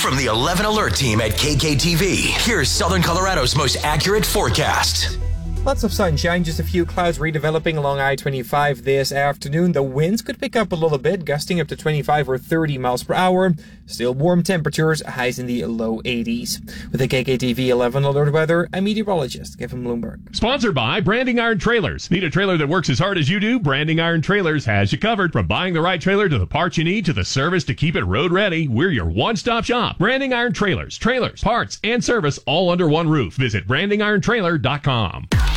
From the 11 Alert team at KKTV, here's Southern Colorado's most accurate forecast. Lots of sunshine, just a few clouds redeveloping along I-25 this afternoon. The winds could pick up a little bit, gusting up to 25 or 30 miles per hour. Still warm temperatures, highs in the low 80s. With the KKTV 11 Alert weather, I'm meteorologist Kevin Bloomberg. Sponsored by Branding Iron Trailers. Need a trailer that works as hard as you do? Branding Iron Trailers has you covered. From buying the right trailer to the parts you need to the service to keep it road ready, we're your one-stop shop. Branding Iron Trailers, parts, and service all under one roof. Visit brandingirontrailer.com.